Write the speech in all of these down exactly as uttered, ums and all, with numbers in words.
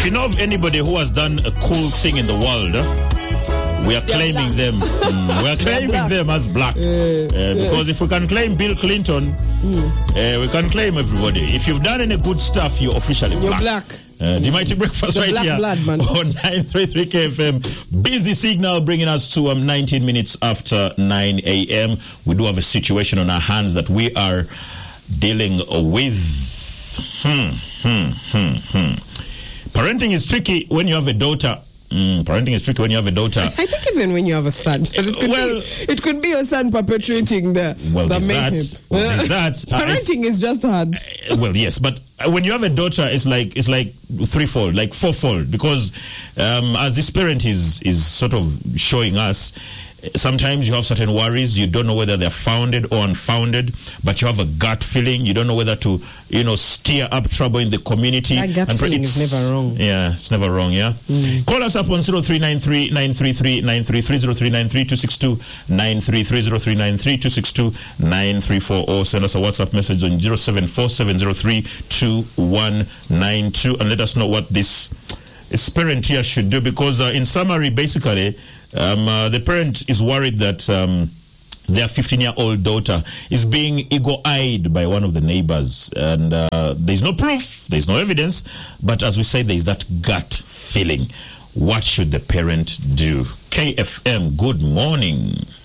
If you know of anybody who has done a cool thing in the world, uh, we are They're claiming black. them. Mm, we are claiming them as black. Uh, uh, because if we can claim Bill Clinton, mm. uh, we can claim everybody. If you've done any good stuff, you're officially you're black. black. Uh, the Mighty Breakfast right here blood, man. on nine thirty-three K F M. Busy signal bringing us to um, nineteen minutes after nine a.m. We do have a situation on our hands that we are dealing with. Hmm, hmm, hmm, hmm. Parenting is tricky when you have a daughter. Mm, parenting is tricky when you have a daughter. I think even when you have a son, because it could well, be it could be your son perpetuating the well, the mayhem. That, well, that, parenting uh, is just hard. Uh, well, yes, but when you have a daughter, it's like it's like threefold, like fourfold, because um, as this parent is is sort of showing us. Sometimes you have certain worries. You don't know whether they're founded or unfounded, but you have a gut feeling. You don't know whether to, you know, stir up trouble in the community. That gut and feeling is never wrong. Yeah, it's never wrong, yeah? Mm. Call us up on zero three nine three nine three three nine three three, zero three nine three two six two nine three three, zero three nine three two six two nine three four, or send us a WhatsApp message on zero seven four seven zero three two one nine two and let us know what this, this parent here should do, because uh, in summary, basically, Um, uh, the parent is worried that um, their fifteen-year-old daughter is being eagle-eyed by one of the neighbors. And uh, there's no proof, there's no evidence, but as we say, there's that gut feeling. What should the parent do? K F M, good morning.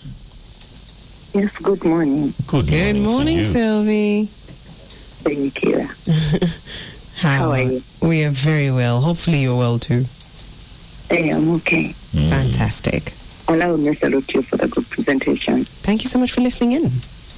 Yes, good morning. Good morning, Good morning, Sylvie. Thank you. How, How are you? We are very well. Hopefully you're well too. I am okay. Mm. Fantastic. Allow me to salute you for the good presentation. Thank you so much for listening in.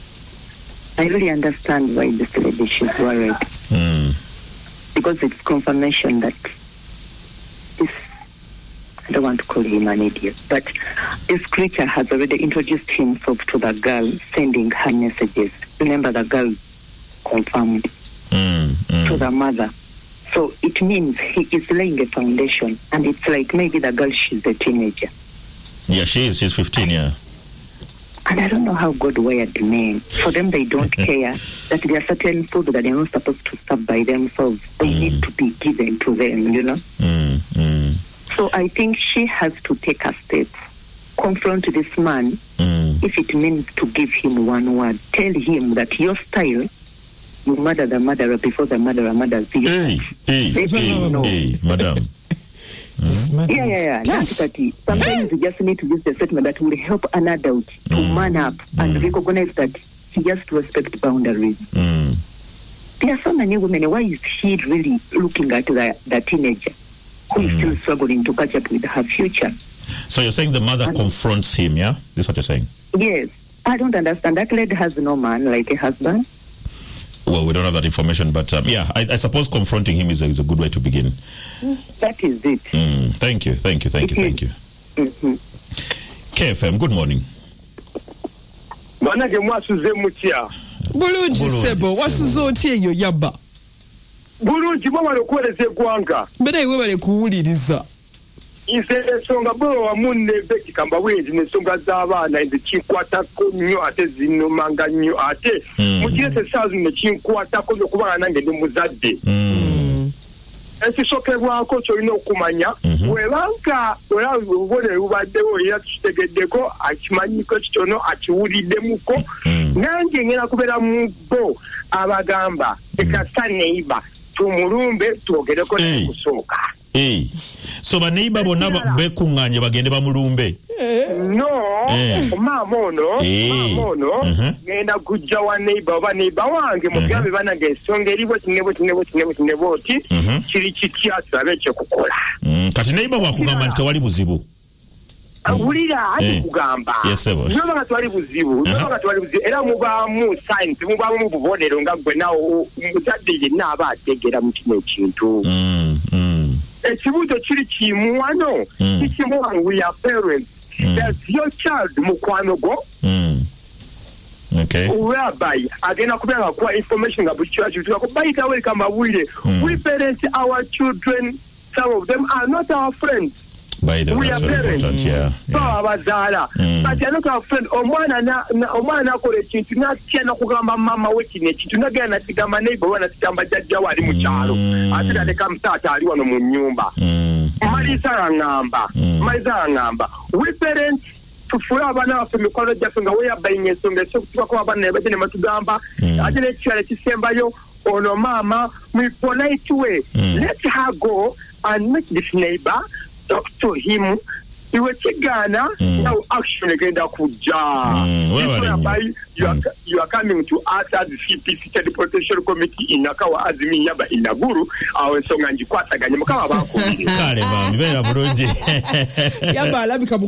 I really understand why this lady is worried. Mm. Because it's confirmation that this, I don't want to call him an idiot, but this creature has already introduced himself to the girl, sending her messages. Remember, the girl confirmed Mm. Mm. to the mother. So it means he is laying a foundation, and it's like maybe the girl, she's a teenager. Yeah, she is. She's fifteen, yeah. And I don't know how God wired the men. For them, they don't care that there are certain food that they're not supposed to serve by themselves. They mm. need to be given to them, you know? Mm. Mm. So I think she has to take a step, confront this man. Mm. If it means to give him one word, tell him that your style, you murder the murderer before the murderer murders you. Hey, hey, Let hey, him know. hey, madam. Mm-hmm. Yeah, yeah, yeah. Not that he, sometimes you just need to use the statement that will help an adult to Mm. man up and Mm. recognize that he has to respect boundaries. Mm. There are so many women. Why is he really looking at the, the teenager who is Mm. still struggling to catch up with her future? So you're saying the mother And- confronts him, yeah? This is what you're saying? Yes. I don't understand. That lady has no man like a husband. Well, we don't have that information, but um, yeah, I, I suppose confronting him is a, is a good way to begin. That is it. Mm, thank you, thank you, thank It you, is. thank you. Mm-hmm. K F M, good morning. Manage mwasuze mutya. Bulungi sebo, wasuze otya eyo yabba. Bulungi bwe wali okuweereza eggwanga. Mbere iwe bali kuwuliriza. Nze ensonga bwe wamu ne Becky Kambawezi n'ensonga z'abaana nze kinkwatako nnyo ate zinnomanga nnyo ate mukirese essaawa zino ne kinkwatako nnyo kubanga nange ndi muzadde. Ekisokebwako kyolina okumanya bwebanga olaba obubonero bubaddewo era tukitegeddeko akimanyiko kitono akiwuliddemuko nange ngenda kubeera mu bo abagamba ekasa neiba tumulumbe twogereko nekusooka. Hey. So baneiba bonna bekunganye bagende bamulumbe. No, maama ono, maama ono ngenda kujja wa neiba oba neiba wange mugambe banange ensonga eriwo kinebo kinebo kinebo kinebo oti kiri kitya tulabe ekyokukola. Kati neiba bwakugamba nti tewali buzibu. Awulira ati kugamba noba nga twali buzibu noba nga twali buzibu era mubaamu science mubaamu mu bubonero nga gwe nawo muzadde yenna aba ategeera mu kino ekintu. Ekibuuzo kiri kimu wano kikimu wano we are parents. That's your child mukwano go. Okay. Whereby agenda kubeera kuwa information nga buli kiba kituuka bayita weka mawulire. We parent our children, some of them are not our friends. By the way, that's very parents. important, yeah. yeah. Mm. But you're not a friend. Omwana na omwana akole kintu natya nakugamba mama we kine kintu nagenda natigamba neighbor wana tigamba jajja wali mu kyalo ate daleka mtaata ali wano mu nyumba maliza ngamba maliza ngamba we parents tufula abana baffe mikono gyaffe nga weyabayinga ensonga esokutubako abana ne bajja ne batugamba ate n'ekikyala kisembayo ono maama mu polite way let her go and meet this neighbor, talk to him. You were Ghana, mm. now action again that could jar. Mm. You are, you are coming to us as the C P C, the Protection Committee in Nakawa Azimi Yaba in Naguru, our song and Jikwata Ganimaka. Yaba, let me come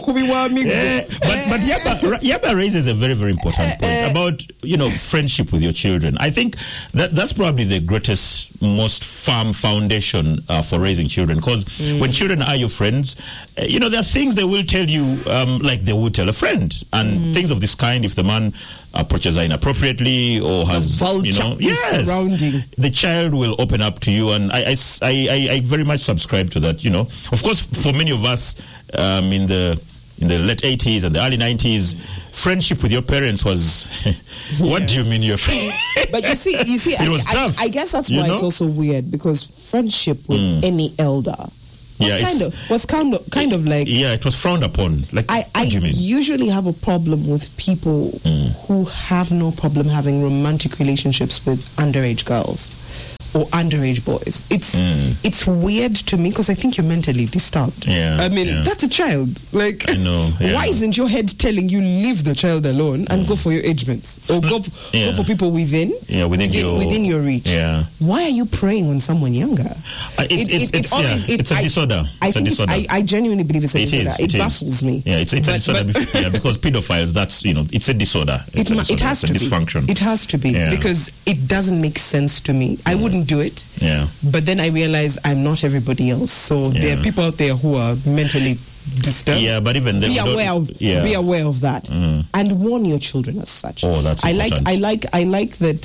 But but Yaba, Yaba raises a very, very important point about, you know, friendship with your children. I think that that's probably the greatest, most firm foundation uh, for raising children. Because mm. when children are your friends, uh, you know, there are things they will tell you um, like they would tell a friend. And mm. things of this kind, if the man approaches her inappropriately or has, you know, yes, surrounding. the child will open up to you. And I, I, I, I very much subscribe to that, you know. Of course, for many of us um, in the in the late eighties and the early nineties, friendship with your parents was, what yeah. do you mean your friend? But you see, you see, it was I, tough. I, I guess that's why know? it's also weird, because friendship with mm. any elder was yeah, kind of was kind of kind of like yeah, it was frowned upon. Like I, what I do you mean? usually have a problem with people mm. who have no problem having romantic relationships with underage girls or underage boys. It's mm. it's weird to me because I think you're mentally disturbed. Yeah, I mean yeah. that's a child. Like, I know. Yeah. Why isn't your head telling you leave the child alone and mm. go for your age mates or go f- yeah. go for people within yeah within, within your within your reach? Yeah. Why are you preying on someone younger? Uh, it's, it, it's, it, it's, always, yeah, it, it's a disorder. I, it's I a think disorder. I, I genuinely believe it's a it disorder. Is, it it baffles is. me. Yeah, it's, it's but, a disorder. But, yeah, because pedophiles, that's, you know, it's a disorder. It's it, a disorder. it has it's to a dysfunction. be. It has to be yeah. because it doesn't make sense to me. I yeah. wouldn't do it. Yeah. But then I realize I'm not everybody else. So yeah. there are people out there who are mentally disturbed. Yeah, but even be aware of yeah. be aware of that mm. and warn your children as such. Oh, that's I important. like I like I like that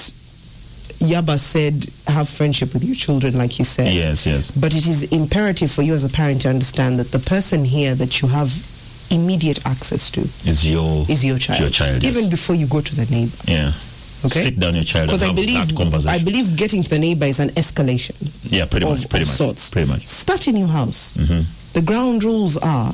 Yaba said have friendship with your children, like you said. Yes, yes. But it is imperative for you as a parent to understand that the person here that you have immediate access to is your is your child. Your child even yes. before you go to the neighbor. Yeah. Okay. Sit down your child and I have believe, that conversation. I believe getting to the neighbor is an escalation. Yeah, pretty of, much. Pretty of much. Sorts. Pretty much. Start in your house. Mm-hmm. The ground rules are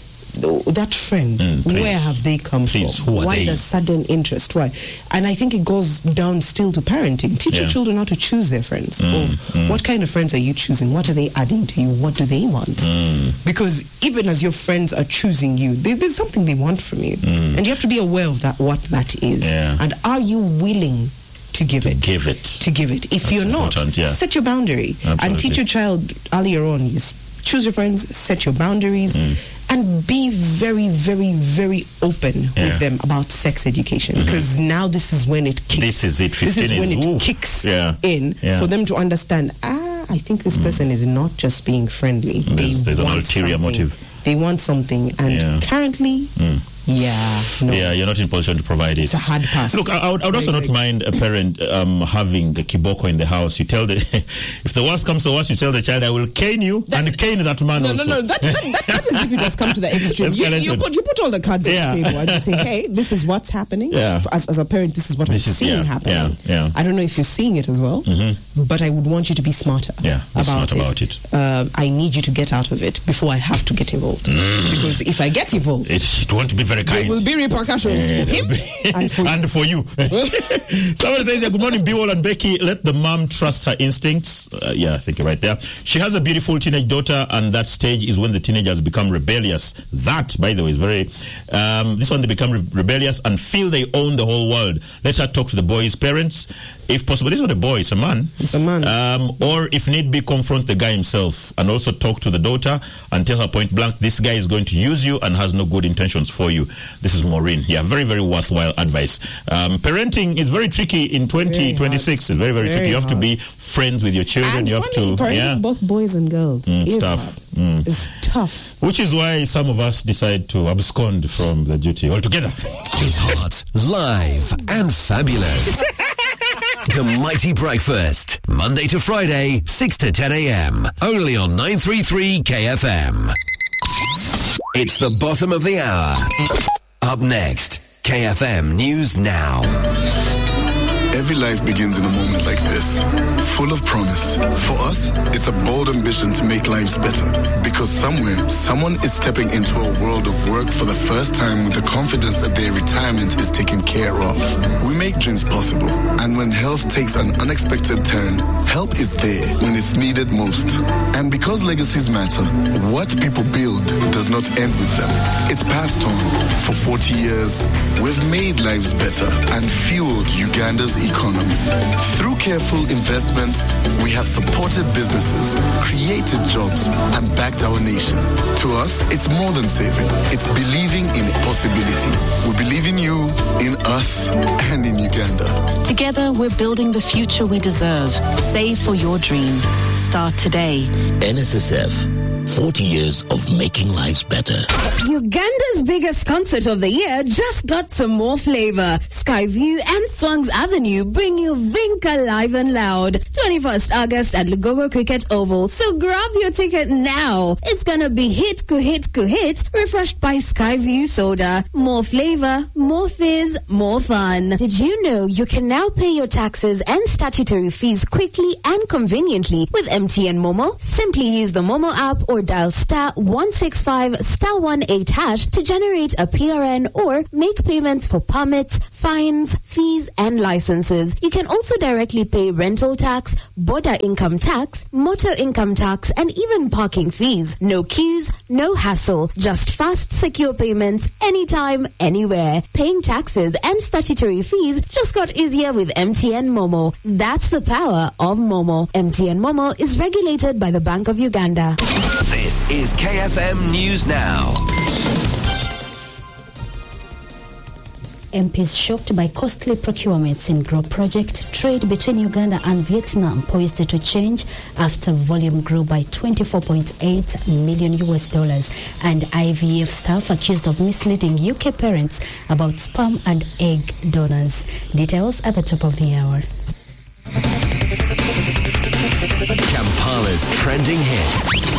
that friend, mm, where have they come please, from? Who are Why they? the sudden interest? Why? And I think it goes down still to parenting. Teach yeah. your children how to choose their friends. Mm, of mm. what kind of friends are you choosing? What are they adding to you? What do they want? Mm. Because even as your friends are choosing you, they, there's something they want from you. Mm. And you have to be aware of that, what that is. Yeah. And are you willing to give to it. Give it. To give it. If That's you're not, yeah. set your boundary. Absolutely. And teach your child earlier on, yes, choose your friends, set your boundaries, mm. and be very, very, very open yeah. with them about sex education. Mm-hmm. Because now this is when it kicks. This is it. This is when is, it oof. kicks yeah. in yeah. for them to understand, ah, I think this mm. person is not just being friendly. There's, there's an ulterior something. motive. They want something. And yeah. currently... Mm. Yeah, no. Yeah, you're not in position to provide it. It's a hard pass. Look, I, I would, I would also very, not mind a parent um, having a kiboko in the house. You tell the, if the worst comes to worst, you tell the child, I will cane you that, and cane that man no, also. No, no, no, that, that, that, that is if it has come to the extreme. You, you, put, you put all the cards yeah. on the table and you say, hey, this is what's happening. Yeah. As, as a parent, this is what this I'm is, seeing yeah, happening. Yeah, yeah. I don't know if you're seeing it as well, mm-hmm. but I would want you to be smarter yeah, about, smart it. about it. Uh, I need you to get out of it before I have to get involved. Mm. Because if I get involved, it, it won't be very kind. There will be repercussions yeah, for him and for and you. For you. Somebody says, good morning, Biwol and Becky. Let the mom trust her instincts. Uh, yeah, I think you're right there. She has a beautiful teenage daughter, and that stage is when the teenagers become rebellious. That, by the way, is very... Um, this one, they become re- rebellious and feel they own the whole world. Let her talk to the boy's parents. If possible, this is not a boy, it's a man. It's a man. Um, or if need be, confront the guy himself and also talk to the daughter and tell her point blank, this guy is going to use you and has no good intentions for you. This is Maureen. Yeah, very, very worthwhile advice. Um, parenting is very tricky in twenty twenty-six. It's very, very, very tricky. You have hard. to be friends with your children. And you funny, have to... parenting yeah. both boys and girls Mm, is tough. hard. Mm. It's tough. Which is why some of us decide to abscond from the duty altogether. It's hot, live, and fabulous. The Mighty Breakfast, Monday to Friday, six to ten a.m. Only on nine thirty-three K F M. It's the bottom of the hour. Up next, K F M News Now. Every life begins in a moment like this, full of promise. For us, it's a bold ambition to make lives better. Because somewhere, someone is stepping into a world of work for the first time with the confidence that their retirement is taken care of. We make dreams possible. And when health takes an unexpected turn, help is there when it's needed most. And because legacies matter, what people build does not end with them. It's passed on. For forty years, we've made lives better and fueled Uganda's economy. Through careful investment, we have supported businesses, created jobs, and backed our nation. To us, it's more than saving. It's believing in possibility. We believe in you, in us, and in Uganda. Together, we're building the future we deserve. Save for your dream. Start today. N S S F. forty years of making lives better. Uganda's biggest concert of the year just got some more flavor. Skyview and Swans Avenue bring you Vinca Live and Loud. twenty-first August at Lugogo Cricket Oval. So grab your ticket now. It's gonna be hit, ku hit, ku hit, refreshed by Skyview Soda. More flavor, more fizz, more fun. Did you know you can now pay your taxes and statutory fees quickly and conveniently with M T N Momo? Simply use the Momo app or dial star one six five star one eight hash to generate a P R N or make payments for permits, fines, fees, and licenses. You can also directly pay rental tax, border income tax, motor income tax, and even parking fees. No queues, no hassle, just fast, secure payments anytime, anywhere. Paying taxes and statutory fees just got easier with M T N Momo. That's the power of Momo. M T N Momo is regulated by the Bank of Uganda. This is K F M News Now. M Ps shocked by costly procurements in Grow project. Trade between Uganda and Vietnam poised to change after volume grew by twenty-four point eight million U S dollars. And I V F staff accused of misleading U K parents about sperm and egg donors. Details at the top of the hour. Kampala's trending hits.